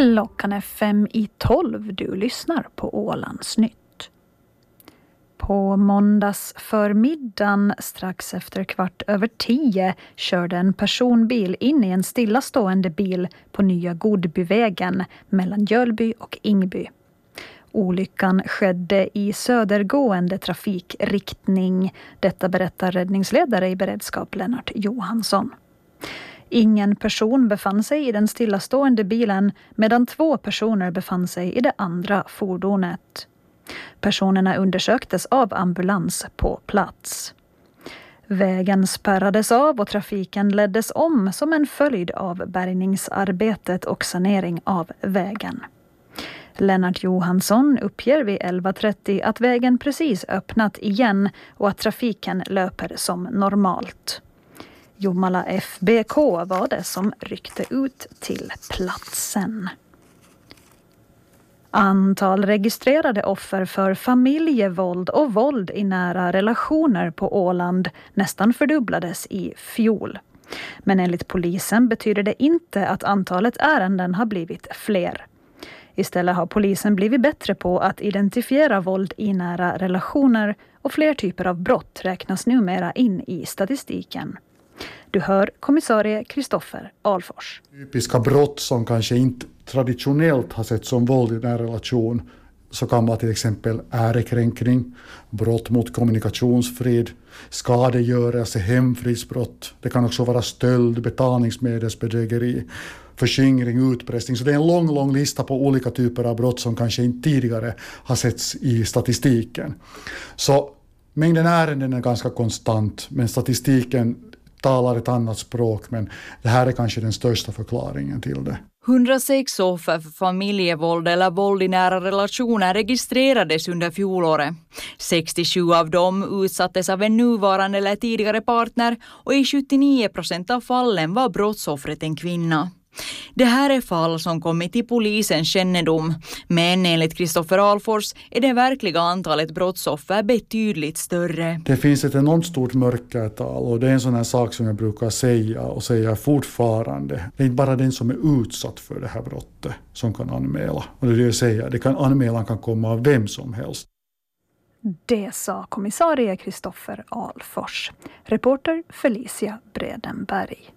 Klockan är 5:12. Du lyssnar på Ålandsnytt. På måndags förmiddagen strax efter 10:15 körde en personbil in i en stillastående bil på Nya Godbyvägen mellan Jölby och Ingby. Olyckan skedde i södergående trafikriktning. Detta berättar räddningsledare i beredskap Lennart Johansson. Ingen person befann sig i den stillastående bilen medan 2 personer befann sig i det andra fordonet. Personerna undersöktes av ambulans på plats. Vägen spärrades av och trafiken leddes om som en följd av bärgningsarbetet och sanering av vägen. Lennart Johansson uppger vid 11:30 att vägen precis öppnat igen och att trafiken löper som normalt. Jomala FBK var det som ryckte ut till platsen. Antal registrerade offer för familjevåld och våld i nära relationer på Åland nästan fördubblades i fjol. Men enligt polisen betyder det inte att antalet ärenden har blivit fler. Istället har polisen blivit bättre på att identifiera våld i nära relationer och fler typer av brott räknas numera in i statistiken. Du hör kommissarie Kristoffer Alfors. Typiska brott som kanske inte traditionellt har sett som våld i en relation, så kan vara till exempel ärekränkning, brott mot kommunikationsfrid, skadegörelse, hemfridsbrott. Det kan också vara stöld, betalningsmedelsbedrägeri, förskingring, utpressning. Så det är en lång lista på olika typer av brott som kanske inte tidigare har setts i statistiken. Så mängden ärenden är ganska konstant, men statistiken talar ett annat språk, men det här är kanske den största förklaringen till det. 106 offer för familjevåld eller våld i nära relationer registrerades under fjolåret. 67 av dem utsattes av en nuvarande eller tidigare partner och i 79% av fallen var brottsoffret en kvinna. Det här är fall som kommit till polisens kännedom, men enligt Kristoffer Alfors är det verkliga antalet brottsoffer betydligt större. Det finns ett enormt stort mörkertal och det är en sån här sak som jag brukar säga och säga fortfarande. Det är inte bara den som är utsatt för det här brottet som kan anmäla. Och det är det jag säger, anmälan kan komma av vem som helst. Det sa kommissarie Kristoffer Alfors. Reporter Felicia Bredenberg.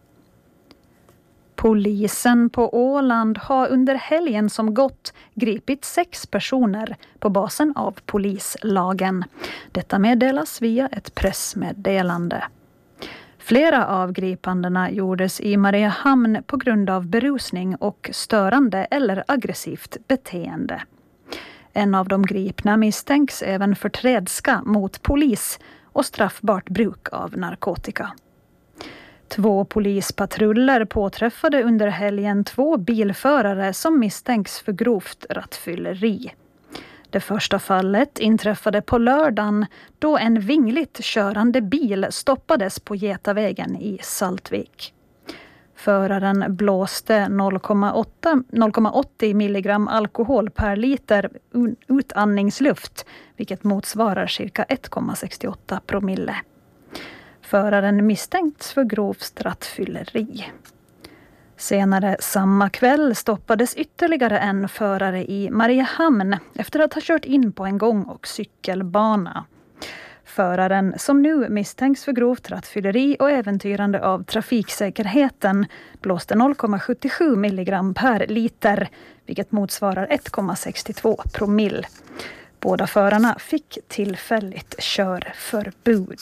Polisen på Åland har under helgen som gått gripit 6 personer på basen av polislagen. Detta meddelas via ett pressmeddelande. Flera av gripandena gjordes i Mariehamn på grund av berusning och störande eller aggressivt beteende. En av de gripna misstänks även för trädska mot polis och straffbart bruk av narkotika. 2 polispatruller påträffade under helgen 2 bilförare som misstänks för grovt rattfylleri. Det första fallet inträffade på lördagen då en vingligt körande bil stoppades på Getavägen i Saltvik. Föraren blåste 0,80 milligram alkohol per liter utandningsluft, vilket motsvarar cirka 1,68 promille. Föraren misstänkts för grovt rattfylleri. Senare samma kväll stoppades ytterligare en förare i Mariehamn efter att ha kört in på en gång- och cykelbana. Föraren, som nu misstänks för grovt rattfylleri och äventyrande av trafiksäkerheten, blåste 0,77 milligram per liter, vilket motsvarar 1,62 promille. Båda förarna fick tillfälligt körförbud.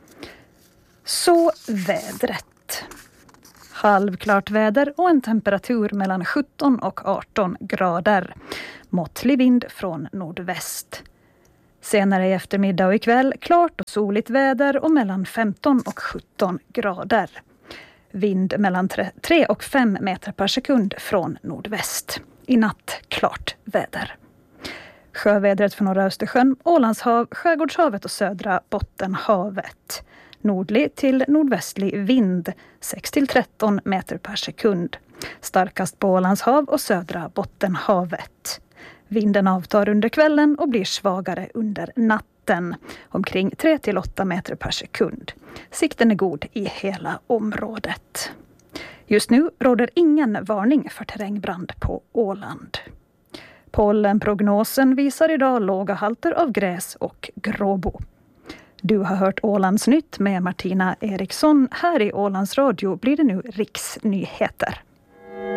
Så vädret. Halvklart väder och en temperatur mellan 17 och 18 grader. Måttlig vind från nordväst. Senare i eftermiddag och ikväll klart och soligt väder och mellan 15 och 17 grader. Vind mellan 3 och 5 meter per sekund från nordväst. I natt klart väder. Sjövädret för norra Östersjön, Ålandshav, Skärgårdshavet och södra Bottenhavet. Nordlig till nordvästlig vind 6-13 meter per sekund. Starkast på Ålandshav och södra Bottenhavet. Vinden avtar under kvällen och blir svagare under natten. Omkring 3-8 meter per sekund. Sikten är god i hela området. Just nu råder ingen varning för terrängbrand på Åland. Pollenprognosen visar idag låga halter av gräs och gråbo. Du har hört Ålandsnytt med Martina Eriksson. Här i Ålands Radio blir det nu riksnyheter.